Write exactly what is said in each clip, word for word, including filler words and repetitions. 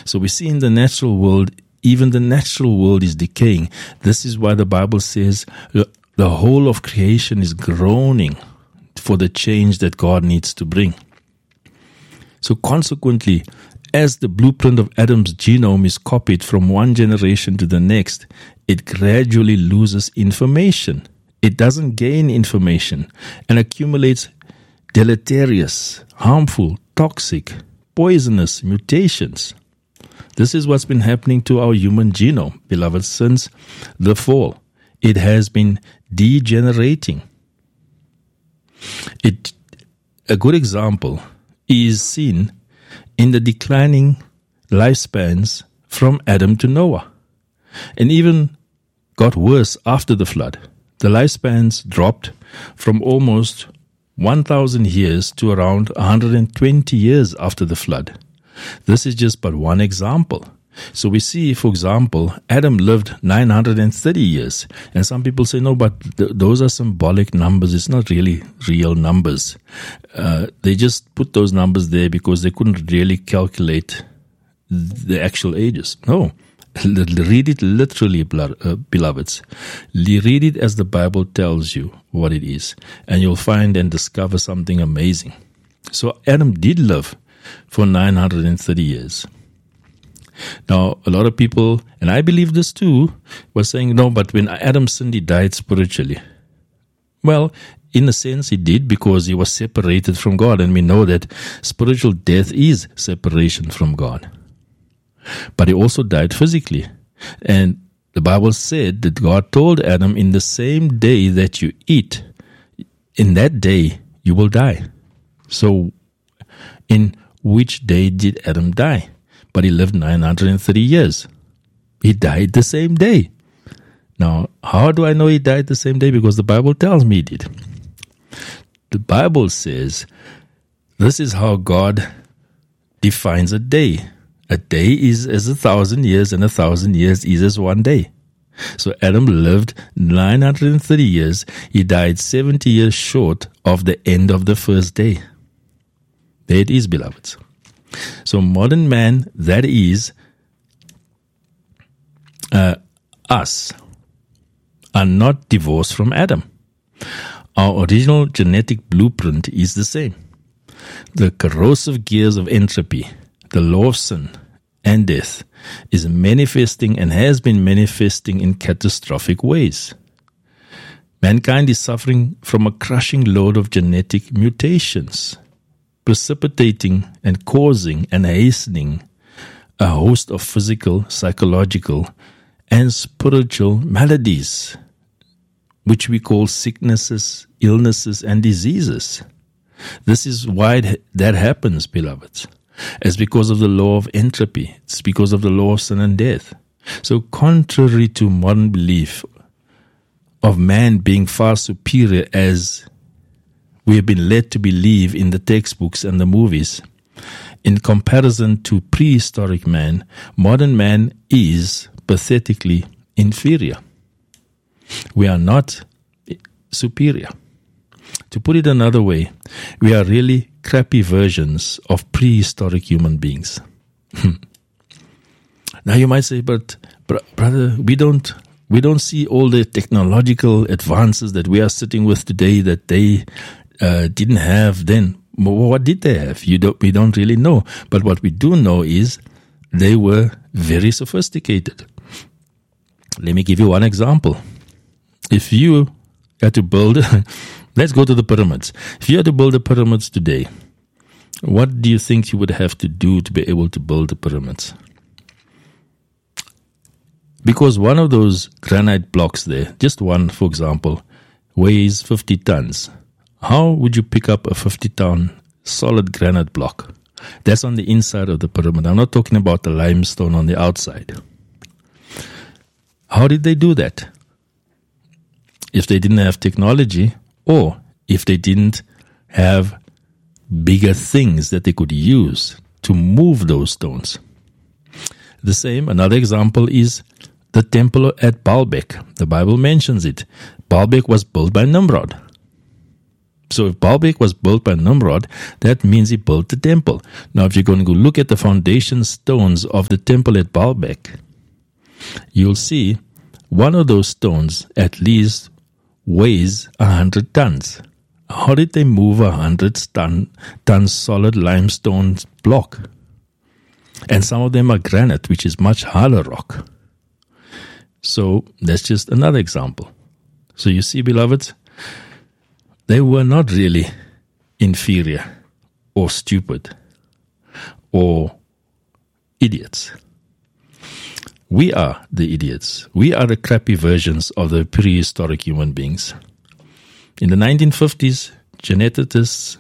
So we see in the natural world, even the natural world is decaying. This is why the Bible says the whole of creation is groaning for the change that God needs to bring. So consequently, as the blueprint of Adam's genome is copied from one generation to the next, it gradually loses information. It doesn't gain information and accumulates deleterious, harmful, toxic, poisonous mutations. This is what's been happening to our human genome, beloved, since the fall. It has been degenerating. It, a good example is seen in the declining lifespans from Adam to Noah, and even got worse after the flood. The lifespans dropped from almost one thousand years to around one hundred twenty years after the flood. This is just but one example. So we see, for example, Adam lived nine hundred thirty years. And some people say, no, but th- those are symbolic numbers. It's not really real numbers. Uh, they just put those numbers there because they couldn't really calculate the actual ages. No. Read it literally, beloveds. Read it as the Bible tells you what it is. And you'll find and discover something amazing. So Adam did live for nine hundred thirty years. Now, a lot of people, and I believe this too, were saying, no, but when Adam sinned, he died spiritually. Well, in a sense, he did because he was separated from God. And we know that spiritual death is separation from God. But he also died physically. And the Bible said that God told Adam, in the same day that you eat, in that day you will die. So, in which day did Adam die? But he lived nine hundred thirty years. He died the same day. Now, how do I know he died the same day? Because the Bible tells me he did. The Bible says this is how God defines a day. A day is as a thousand years, and a thousand years is as one day. So Adam lived nine hundred thirty years. He died seventy years short of the end of the first day. There it is, beloveds. So modern man, that is uh, us, are not divorced from Adam. Our original genetic blueprint is the same. The corrosive gears of entropy, the law of sin and death, is manifesting and has been manifesting in catastrophic ways. Mankind is suffering from a crushing load of genetic mutations, precipitating and causing and hastening a host of physical, psychological, and spiritual maladies, which we call sicknesses, illnesses, and diseases. This is why that happens, beloveds. It's because of the law of entropy. It's because of the law of sin and death. So contrary to modern belief of man being far superior as we have been led to believe in the textbooks and the movies, in comparison to prehistoric man, modern man is pathetically inferior. We are not superior. To put it another way, we are really crappy versions of prehistoric human beings. Now you might say, but brother, we don't we don't see all the technological advances that we are sitting with today that they uh, didn't have then. What did they have? You don't, we don't really know. But what we do know is they were very sophisticated. Let me give you one example. If you had to build, let's go to the pyramids. If you had to build the pyramids today, what do you think you would have to do to be able to build the pyramids? Because one of those granite blocks there, just one, for example, weighs fifty tons. How would you pick up a fifty-ton solid granite block? That's on the inside of the pyramid. I'm not talking about the limestone on the outside. How did they do that? If they didn't have technology, or if they didn't have bigger things that they could use to move those stones. The same, another example is the temple at Baalbek. The Bible mentions it. Baalbek was built by Nimrod. So if Baalbek was built by Nimrod, that means he built the temple. Now, if you're going to go look at the foundation stones of the temple at Baalbek, you'll see one of those stones at least weighs a hundred tons. How did they move a hundred ton, ton solid limestone block? And some of them are granite, which is much harder rock. So that's just another example. So you see, beloveds, they were not really inferior or stupid or idiots. We are the idiots. We are the crappy versions of the prehistoric human beings. In the nineteen fifties, geneticists,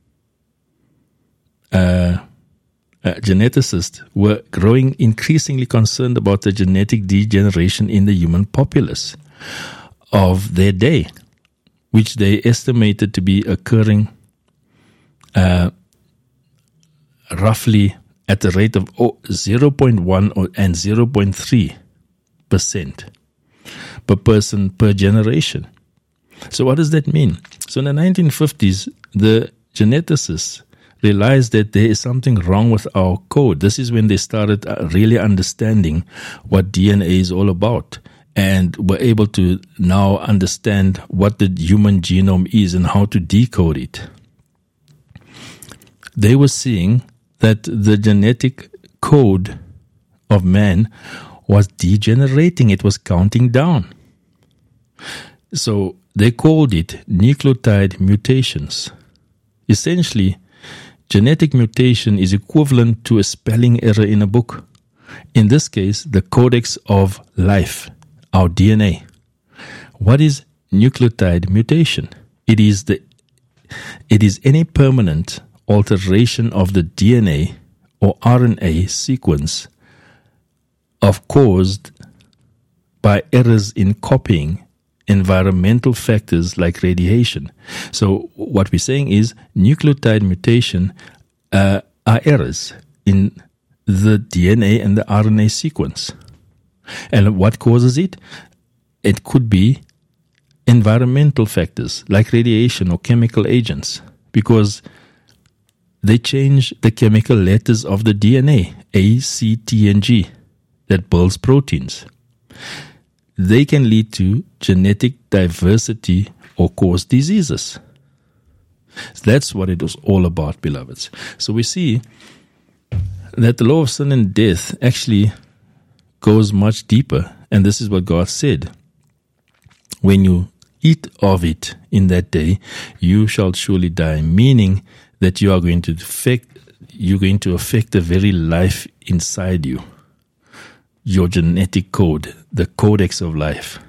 uh, uh, geneticists were growing increasingly concerned about the genetic degeneration in the human populace of their day, which they estimated to be occurring uh, roughly at the rate of zero point one and zero point three percent per person per generation. So what does that mean? So in the nineteen fifties, the geneticists realized that there is something wrong with our code. This is when they started really understanding what D N A is all about, and were able to now understand what the human genome is and how to decode it. They were seeing that the genetic code of man was degenerating. It was counting down. So they called it nucleotide mutations. Essentially, genetic mutation is equivalent to a spelling error in a book. In this case, the codex of life, our D N A. What is nucleotide mutation? It is the it is any permanent alteration of the D N A or R N A sequence of caused by errors in copying environmental factors like radiation. So what we're saying is nucleotide mutation uh, are errors in the D N A and the R N A sequence. And what causes it? It could be environmental factors like radiation or chemical agents, because they change the chemical letters of the D N A, A, C, T, and G, that builds proteins. They can lead to genetic diversity or cause diseases. That's what it was all about, beloveds. So we see that the law of sin and death actually goes much deeper, and this is what God said. When you eat of it in that day, you shall surely die, meaning that you are going to affect, you're going to affect the very life inside you, your genetic code, the codex of life.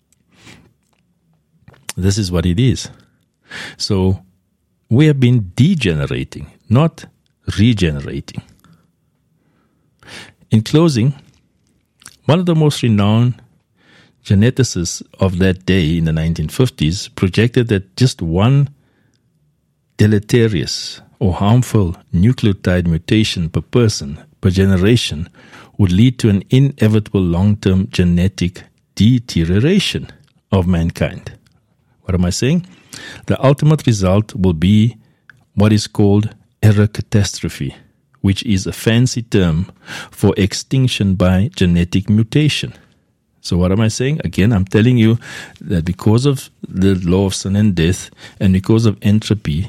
This is what it is. So we have been degenerating, not regenerating. In closing, one of the most renowned geneticists of that day in the nineteen fifties projected that just one deleterious or harmful nucleotide mutation per person per generation would lead to an inevitable long-term genetic deterioration of mankind. What am I saying? The ultimate result will be what is called error catastrophe, which is a fancy term for extinction by genetic mutation. So what am I saying? Again, I'm telling you that because of the law of sin and death and because of entropy,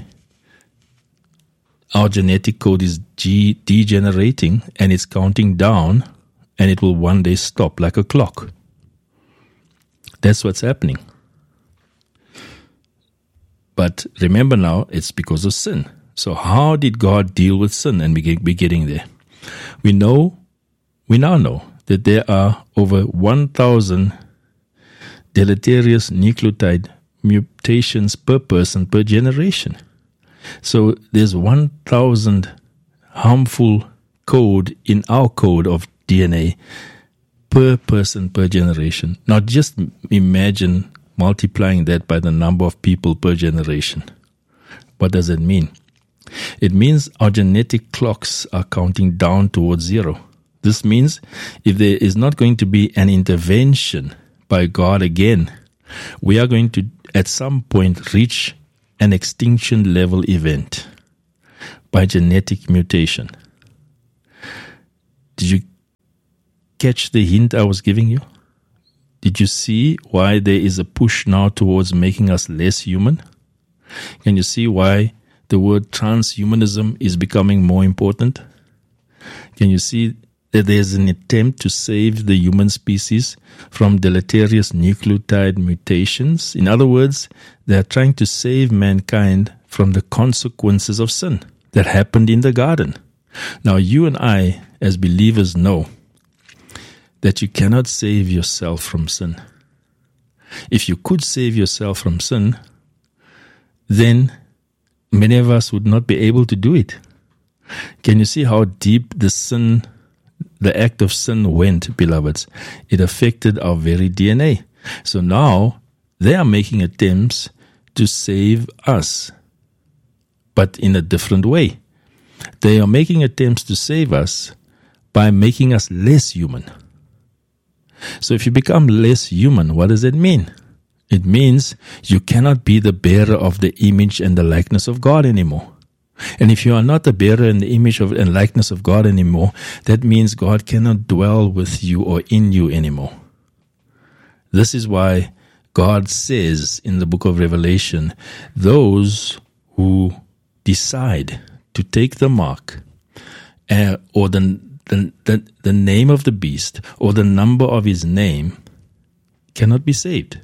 our genetic code is G degenerating and it's counting down, and it will one day stop like a clock. That's what's happening. But remember now, it's because of sin. So how did God deal with sin? And we get, we're getting there. We know, we now know that there are over one thousand deleterious nucleotide mutations per person per generation. So there's one thousand harmful code in our code of D N A per person per generation. Now just imagine multiplying that by the number of people per generation. What does it mean? It means our genetic clocks are counting down towards zero. This means if there is not going to be an intervention by God again, we are going to at some point reach an extinction level event by genetic mutation. Did you catch the hint I was giving you? Did you see why there is a push now towards making us less human? Can you see why the word transhumanism is becoming more important? Can you see that there's an attempt to save the human species from deleterious nucleotide mutations? In other words, they are trying to save mankind from the consequences of sin that happened in the garden. Now, you and I, as believers, know that you cannot save yourself from sin. If you could save yourself from sin, then many of us would not be able to do it. Can you see how deep the sin, the act of sin went, beloveds? It affected our very D N A. So now they are making attempts to save us, but in a different way. They are making attempts to save us by making us less human. So if you become less human, what does it mean? It means you cannot be the bearer of the image and the likeness of God anymore. And if you are not the bearer and the image of and likeness of God anymore, that means God cannot dwell with you or in you anymore. This is why God says in the book of Revelation, those who decide to take the mark uh, or the, the, the, the name of the beast or the number of his name cannot be saved.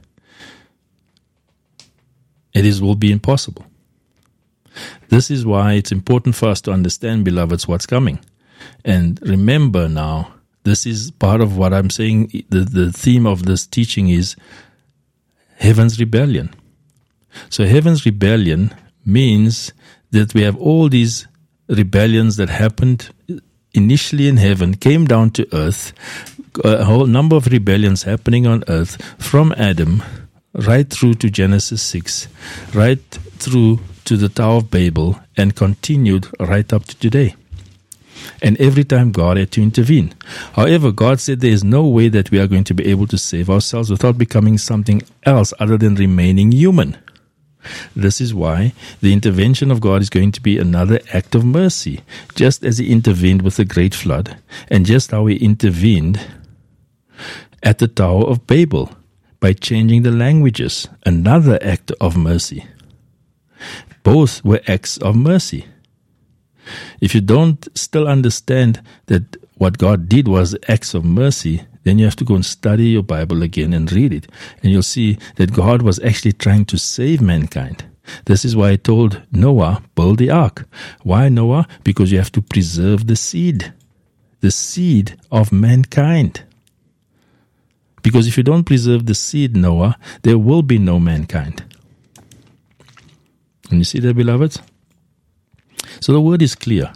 It is will be impossible. This is why it's important for us to understand, beloveds, what's coming. And remember now, this is part of what I'm saying. The, the theme of this teaching is heaven's rebellion. So heaven's rebellion means that we have all these rebellions that happened initially in heaven, came down to earth, a whole number of rebellions happening on earth from Adam right through to Genesis six, right through to the Tower of Babel, and continued right up to today. And every time God had to intervene. However, God said there is no way that we are going to be able to save ourselves without becoming something else other than remaining human. This is why the intervention of God is going to be another act of mercy, just as He intervened with the great flood, and just how He intervened at the Tower of Babel by changing the languages, another act of mercy. Both were acts of mercy. If you don't still understand that what God did was acts of mercy, then you have to go and study your Bible again and read it. And you'll see that God was actually trying to save mankind. This is why He told Noah, build the ark. Why Noah? Because you have to preserve the seed. The seed of mankind. Because if you don't preserve the seed, Noah, there will be no mankind. And you see that, beloveds? So the word is clear.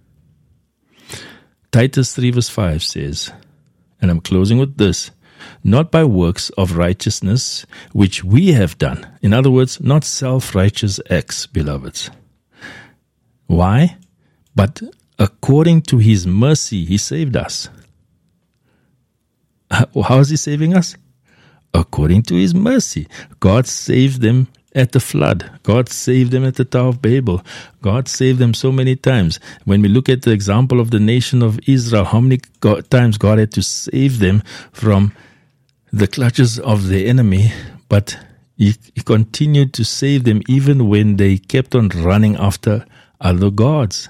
Titus three verse five says, and I'm closing with this, not by works of righteousness which we have done. In other words, not self-righteous acts, beloveds. Why? But according to His mercy, He saved us. How is He saving us? According to His mercy. God saved them at the flood. God saved them at the Tower of Babel. God saved them so many times. When we look at the example of the nation of Israel, how many God, times God had to save them from the clutches of the enemy, but he, he continued to save them even when they kept on running after other gods.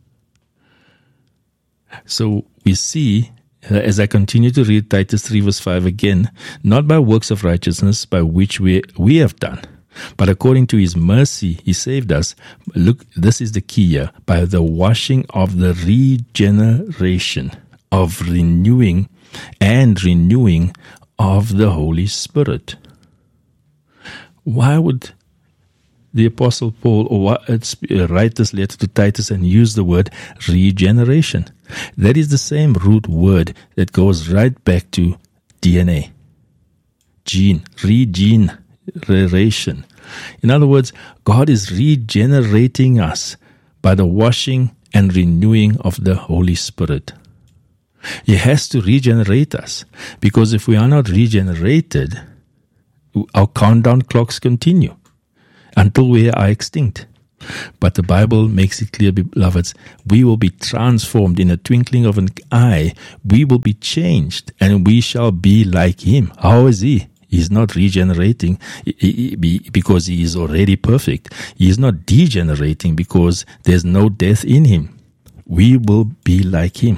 So we see, as I continue to read Titus three verse five again, not by works of righteousness by which we, we have done, but according to His mercy, He saved us. Look, this is the key here. By the washing of the regeneration, of renewing and renewing of the Holy Spirit. Why would the Apostle Paul or write this letter to Titus and use the word regeneration? That is the same root word that goes right back to D N A. Gene, regeneration. In other words, God is regenerating us by the washing and renewing of the Holy Spirit. He has to regenerate us, because if we are not regenerated, our countdown clocks continue. until we are extinct. But the Bible makes it clear, beloveds, we will be transformed in a twinkling of an eye. We will be changed and we shall be like him. How is he? He's not regenerating because he is already perfect. He is not degenerating because there's no death in him. We will be like him.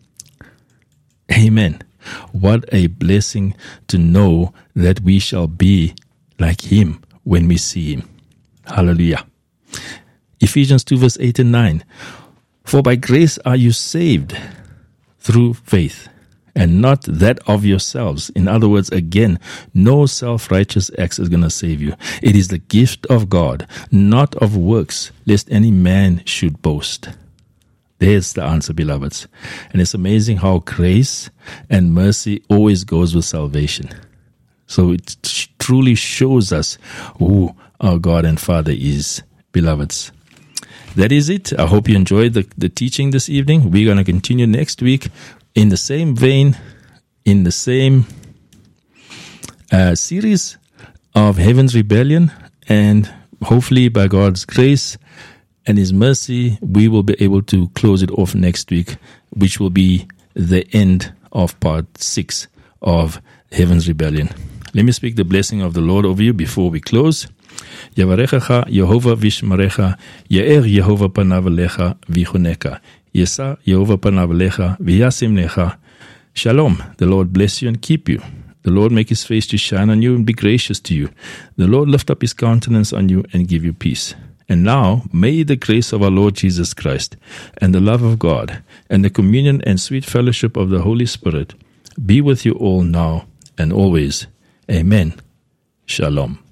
Amen. What a blessing to know that we shall be like him when we see him. Hallelujah. Ephesians two verse eight and nine. For by grace are you saved through faith, and not that of yourselves. In other words, again, no self-righteous acts is going to save you. It is the gift of God, not of works, lest any man should boast. There's the answer, beloveds. And it's amazing how grace and mercy always goes with salvation. So it truly shows us who our God and Father is, beloveds. That is it. I hope you enjoyed the, the teaching this evening. We're going to continue next week in the same vein, in the same uh, series of Heaven's Rebellion. And hopefully by God's grace and his mercy, we will be able to close it off next week, which will be the end of part six of Heaven's Rebellion. Let me speak the blessing of the Lord over you before we close. Yavarechacha Yehovah vishmarecha, Ye'er Yehovah panav alecha vichoneka, Yesa Yehovah panav alecha viyasim lecha. Shalom. The Lord bless you and keep you. The Lord make his face to shine on you and be gracious to you. The Lord lift up his countenance on you and give you peace. And now, may the grace of our Lord Jesus Christ and the love of God and the communion and sweet fellowship of the Holy Spirit be with you all now and always. Amen. Shalom.